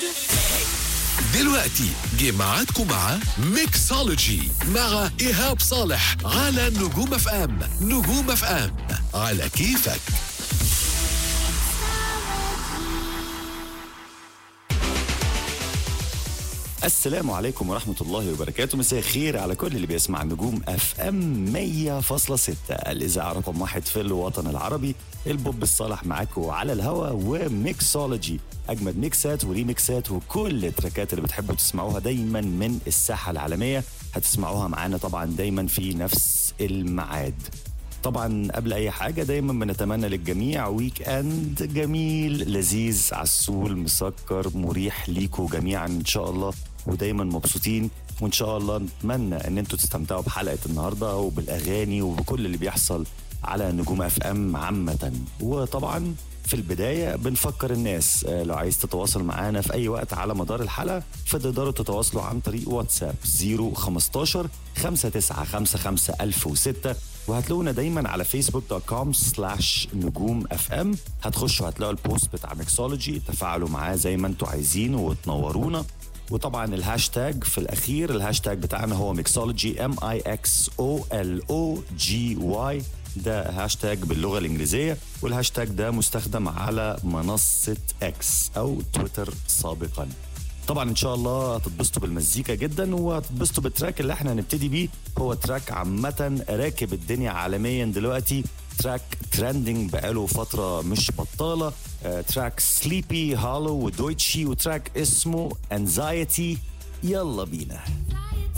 دلوقتي جه ميعادكم مع ميكسولوجي مع إيهاب صالح على نجوم اف ام. نجوم اف ام على كيفك. السلام عليكم ورحمة الله وبركاته. مساء الخير على كل اللي بيسمع نجوم اف ام 100.6 الإذاعة رقم 1 في الوطن العربي. البوب الصالح معاكم على الهوا وميكسولوجي، أجمد ميكسات وريميكسات وكل التراكات اللي بتحبوا تسمعوها دايما من الساحة العالمية هتسمعوها معانا طبعا دايما في نفس الميعاد. طبعا قبل اي حاجه دايما بنتمنى للجميع ويك اند جميل لذيذ عسول مسكر مريح ليكوا جميعا ان شاء الله، ودايما مبسوطين، وان شاء الله نتمنى ان انتوا تستمتعوا بحلقه النهارده وبالاغاني وبكل اللي بيحصل على نجوم اف ام عامه. وطبعا في البداية بنفكر الناس لو عايز تتواصل معانا في أي وقت على مدار الحلقة فتقدروا تتواصلوا عن طريق واتساب 015 5955 1006، وهتلاقونا دايما على facebook.com/نجوم اف ام. هتخشوا هتلاقوا البوست بتاع ميكسولوجي، تفاعلوا معاه زي ما انتوا عايزين وتنورونا. وطبعا الهاشتاج في الأخير، الهاشتاج بتاعنا هو ميكسولوجي MIXOLOGY، ده هاشتاج باللغة الإنجليزية، والهاشتاج ده مستخدم على منصة اكس أو تويتر سابقا. طبعا إن شاء الله هتتبسطوا بالمزيكا جدا وهتتبسطوا بالتراك اللي احنا هنبتدي بيه. هو تراك عامة راكب الدنيا عالميا دلوقتي، تراك ترندنج بقاله فترة مش بطالة، تراك سليبي هالو ودويتشي، وتراك اسمه انزايتي. يلا بينا.